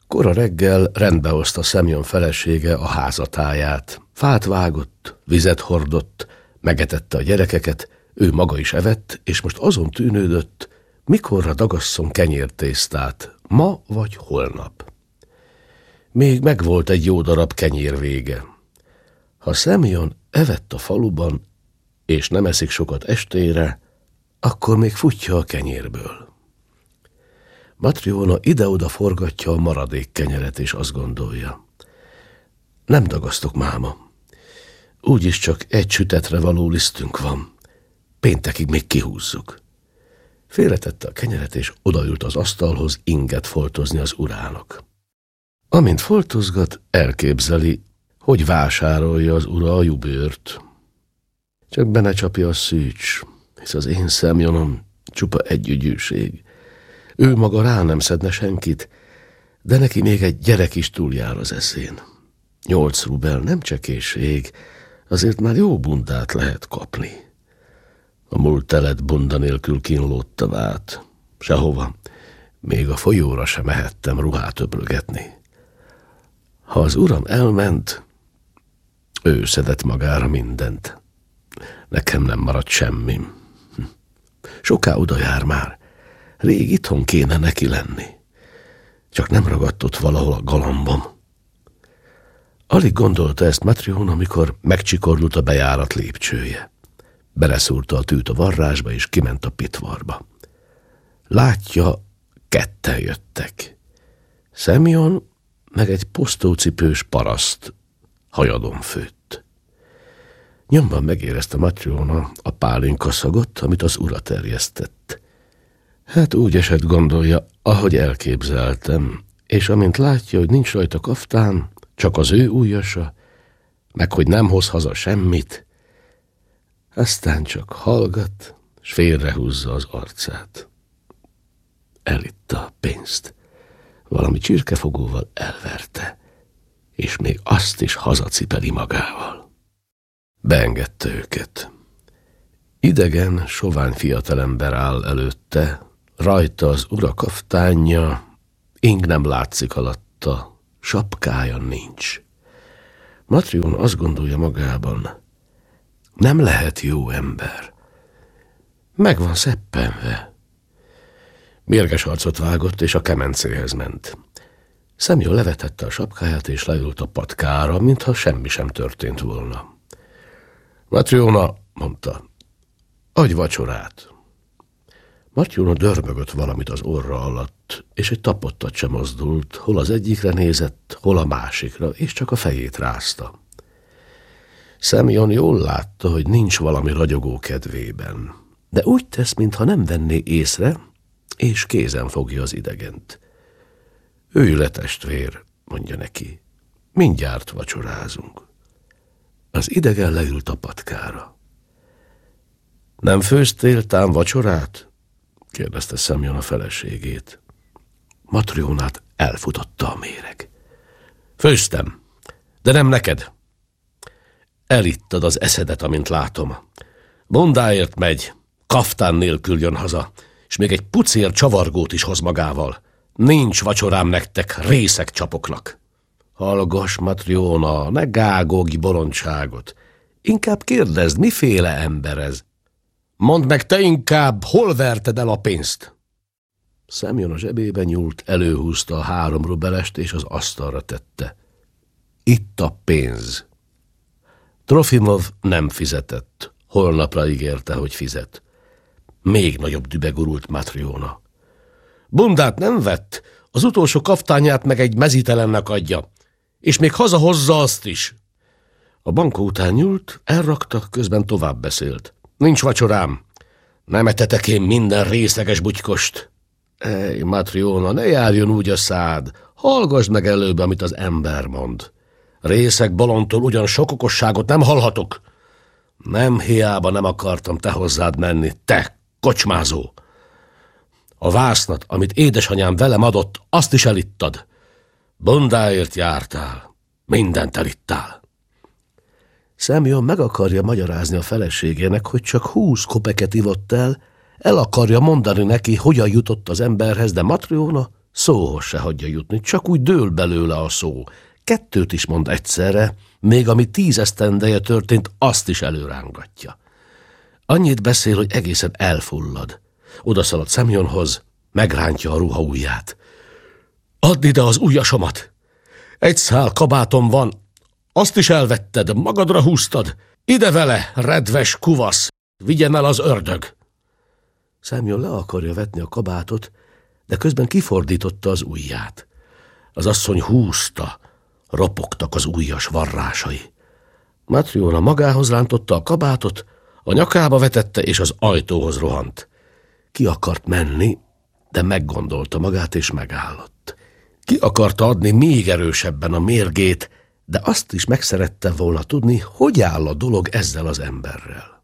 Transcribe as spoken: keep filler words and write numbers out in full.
Kora reggel rendbe hozta Szemjon felesége a házatáját. Fát vágott, vizet hordott, megetette a gyerekeket, ő maga is evett, és most azon tűnődött, mikorra dagasszon kenyértésztát, ma vagy holnap. Még megvolt egy jó darab kenyér vége. Ha Szemjon evett a faluban, és nem eszik sokat estére, akkor még futja a kenyérből. Matryóna ide-oda forgatja a maradék kenyeret, és azt gondolja. Nem dagasztok, máma. Úgyis csak egy sütetre való lisztünk van. Péntekig még kihúzzuk. Félretette a kenyeret, és odaült az asztalhoz inget foltozni az urának. Amint foltozgat, elképzeli, hogy vásárolja az ura a jubőrt. Csak be ne csapja a szűcs, hisz az én Szemjonom csupa együgyűség. Ő maga rá nem szedne senkit, de neki még egy gyerek is túljár az eszén. Nyolc rubel nem csekéség, azért már jó bundát lehet kapni. A múlt telet bunda nélkül kínlódtam át. Sehova, még a folyóra sem mehettem ruhát öblögetni. Ha az uram elment, ő szedett magára mindent. Nekem nem maradt semmim. Soká oda jár már. Rég itthon kéne neki lenni. Csak nem ragadt ott valahol a galambom. Alig gondolta ezt Matryóna, amikor megcsikorlult a bejárat lépcsője. Beleszúrta a tűt a varrásba, és kiment a pitvarba. Látja, ketten jöttek. Szemjon meg egy posztócipős paraszt, hajadon főtt. Nyomban megérezte Matryóna a pálinka szagot, amit az ura terjesztett. Hát úgy esett, gondolja, ahogy elképzeltem, és amint látja, hogy nincs rajta kaftán, csak az ő ujjasa, meg hogy nem hoz haza semmit, aztán csak hallgat, s félrehúzza az arcát. Elitta a pénzt, valami csirkefogóval elverte, és még azt is hazacipeli magával. Beengedte őket. Idegen, sovány fiatalember áll előtte, rajta az ura kaftánja, ing nem látszik alatta, sapkája nincs. Matryóna azt gondolja magában, nem lehet jó ember. Meg van szeppenve. Mérges arcot vágott, és a kemencéhez ment. Szemjon levetette a sapkáját, és leült a patkára, mintha semmi sem történt volna. Matryóna, mondta, adj vacsorát. Matryóna dörmögött valamit az orra alatt, és egy tapottat sem mozdult, hol az egyikre nézett, hol a másikra, és csak a fejét rázta. Szemjon jól látta, hogy nincs valami ragyogó kedvében, de úgy tesz, mintha nem venné észre, és kézen fogja az idegent. Ülj le, testvér, mondja neki, mindjárt vacsorázunk. Az idegen leült a patkára. Nem főztél tám vacsorát? kérdezte Szemjon a feleségét. Matryónát elfutotta a méreg. Főztem, de nem neked. Elittad az eszedet, amint látom. Bondáért megy, kaftán nélkül jön haza, és még egy pucér csavargót is hoz magával. Nincs vacsorám nektek, részek csapoknak. Hallgass, Matryóna, ne gágogj bolondságot. Inkább kérdezd, miféle ember ez? Mondd meg te inkább, hol verted el a pénzt? Szemjon a zsebébe nyúlt, előhúzta a három rubelest, és az asztalra tette. Itt a pénz. Trofimov nem fizetett. Holnapra ígérte, hogy fizet. Még nagyobb dübe gurult Matryóna. Bundát nem vett, az utolsó kaftányát meg egy mezítelennek adja, és még hazahozza azt is. A bankó után nyúlt, elrakta, közben tovább beszélt. Nincs vacsorám. Nem etetek én minden részleges butykost. Ej, Matryóna, ne járjon úgy a szád. Hallgasd meg előbb, amit az ember mond. Részeg bolondtól ugyan sok okosságot nem hallhatok. Nem hiába nem akartam te hozzád menni, te kocsmázó. A vásznat, amit édesanyám velem adott, azt is elittad. Bundáért jártál, mindent elittál. Szemjon meg akarja magyarázni a feleségének, hogy csak húsz kopeket ivott el, el akarja mondani neki, hogyan jutott az emberhez, de Matryóna Szóhoz se hagyja jutni, csak úgy dől belőle a szó. Kettőt is mond egyszerre, még ami tíz esztendeje történt, azt is előrángatja. Annyit beszél, hogy egészen elfullad. Odaszalad Semyonhoz, megrántja a ruha ujját. Add ide az ujjasomat! Egy szál kabátom van, azt is elvetted, magadra húztad. Ide vele, redves kuvasz, vigyem el az ördög! Semyon le akarja vetni a kabátot, de közben kifordította az ujját. Az asszony húzta, ropogtak az ujjas varrásai. Matryona magához rántotta a kabátot, a nyakába vetette, és az ajtóhoz rohant. Ki akart menni, de meggondolta magát, és megállott. Ki akarta adni még erősebben a mérgét, de azt is megszerette volna tudni, hogy áll a dolog ezzel az emberrel.